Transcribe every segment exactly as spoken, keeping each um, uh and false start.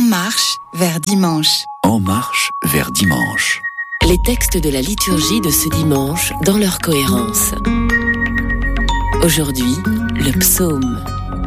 marche vers dimanche. En marche vers dimanche. Les textes de la liturgie de ce dimanche dans leur cohérence. Aujourd'hui, le psaume.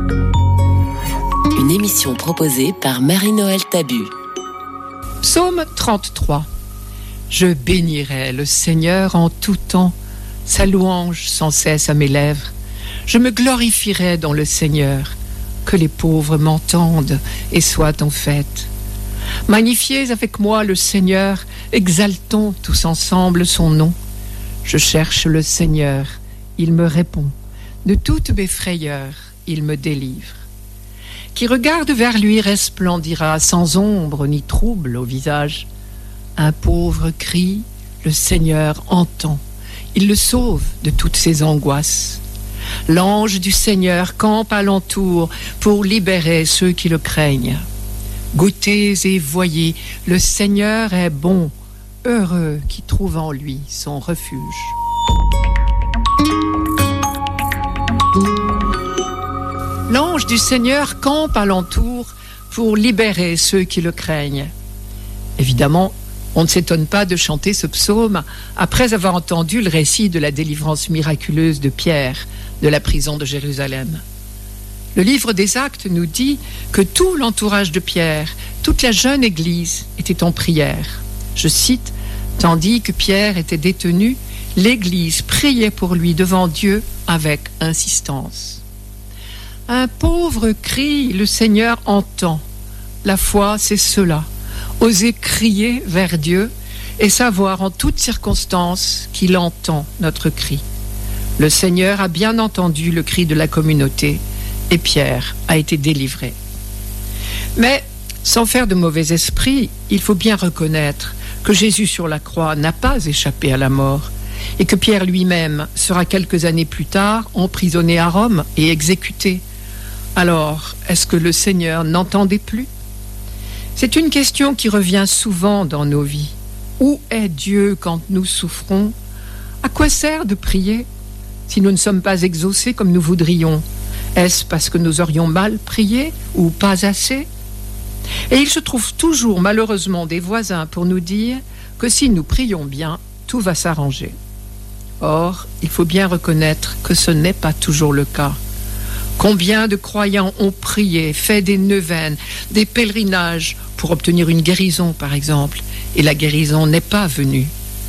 Une émission proposée par Marie-Noël Tabu. Psaume trente-trois. Je bénirai le Seigneur en tout temps, sa louange sans cesse à mes lèvres. Je me glorifierai dans le Seigneur, que les pauvres m'entendent et soient en fête. Magnifiez avec moi le Seigneur, exaltons tous ensemble son nom. Je cherche le Seigneur, il me répond. De toutes mes frayeurs, il me délivre. Qui regarde vers lui resplendira sans ombre ni trouble au visage. Un pauvre crie, le Seigneur entend. Il le sauve de toutes ses angoisses. L'ange du Seigneur campe alentour pour libérer ceux qui le craignent. Goûtez et voyez, le Seigneur est bon, heureux qui trouve en lui son refuge. L'ange du Seigneur campe alentour pour libérer ceux qui le craignent. Évidemment, on ne s'étonne pas de chanter ce psaume après avoir entendu le récit de la délivrance miraculeuse de Pierre de la prison de Jérusalem. Le livre des Actes nous dit que tout l'entourage de Pierre, toute la jeune Église était en prière. Je cite, « Tandis que Pierre était détenu, l'Église priait pour lui devant Dieu avec insistance. » Un pauvre cri, le Seigneur entend. La foi, c'est cela. Oser crier vers Dieu et savoir en toutes circonstances qu'il entend notre cri. Le Seigneur a bien entendu le cri de la communauté et Pierre a été délivré. Mais sans faire de mauvais esprit, il faut bien reconnaître que Jésus sur la croix n'a pas échappé à la mort et que Pierre lui-même sera quelques années plus tard emprisonné à Rome et exécuté. Alors, est-ce que le Seigneur n'entendait plus ? C'est une question qui revient souvent dans nos vies. Où est Dieu quand nous souffrons ? À quoi sert de prier si nous ne sommes pas exaucés comme nous voudrions ? Est-ce parce que nous aurions mal prié ou pas assez ? Et il se trouve toujours malheureusement des voisins pour nous dire que si nous prions bien, tout va s'arranger. Or, il faut bien reconnaître que ce n'est pas toujours le cas. Combien de croyants ont prié, fait des neuvaines, des pèlerinages pour obtenir une guérison, par exemple, et la guérison n'est pas venue.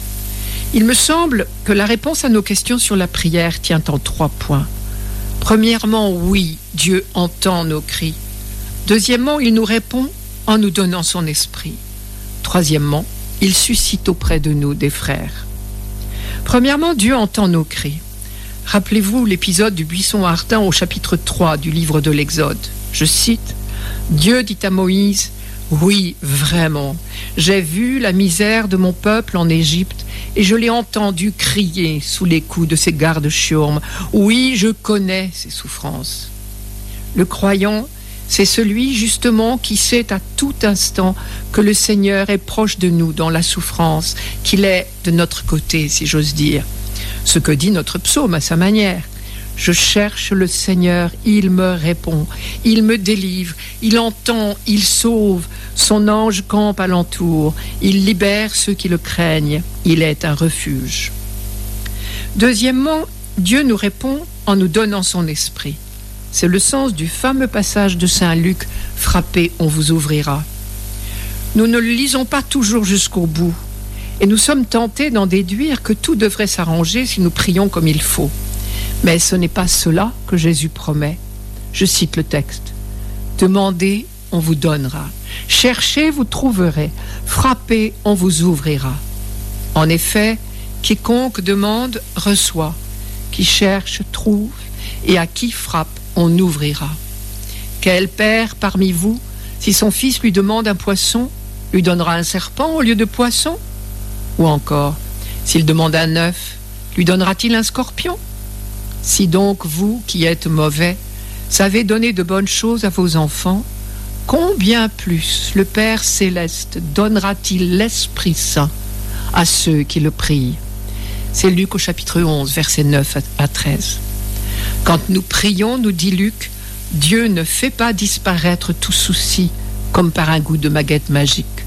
Il me semble que la réponse à nos questions sur la prière tient en trois points. Premièrement, oui, Dieu entend nos cris. Deuxièmement, il nous répond en nous donnant son esprit. Troisièmement, il suscite auprès de nous des frères. Premièrement, Dieu entend nos cris. Rappelez-vous l'épisode du buisson ardent au chapitre trois du livre de l'Exode. Je cite, « Dieu dit à Moïse, « Oui, vraiment, j'ai vu la misère de mon peuple en Égypte et je l'ai entendu crier sous les coups de ses gardes-chiourmes. Oui, je connais ses souffrances. » Le croyant, c'est celui justement qui sait à tout instant que le Seigneur est proche de nous dans la souffrance, qu'il est de notre côté, si j'ose dire. Ce que dit notre psaume à sa manière. Je cherche le Seigneur, il me répond, il me délivre, il entend, il sauve, son ange campe alentour, il libère ceux qui le craignent, il est un refuge. Deuxièmement, Dieu nous répond en nous donnant son esprit. C'est le sens du fameux passage de Saint Luc, « Frappez, on vous ouvrira ». Nous ne le lisons pas toujours jusqu'au bout, et nous sommes tentés d'en déduire que tout devrait s'arranger si nous prions comme il faut. Mais ce n'est pas cela que Jésus promet. Je cite le texte. « Demandez, on vous donnera. Cherchez, vous trouverez. Frappez, on vous ouvrira. » En effet, quiconque demande, reçoit. Qui cherche, trouve. Et à qui frappe, on ouvrira. Quel père parmi vous, si son fils lui demande un poisson, lui donnera un serpent au lieu de poisson ? Ou encore, s'il demande un œuf, lui donnera-t-il un scorpion ? Si donc vous, qui êtes mauvais, savez donner de bonnes choses à vos enfants, combien plus le Père céleste donnera-t-il l'Esprit Saint à ceux qui le prient ? C'est Luc au chapitre onze, versets neuf à treize. Quand nous prions, nous dit Luc, Dieu ne fait pas disparaître tout souci, comme par un goût de baguette magique.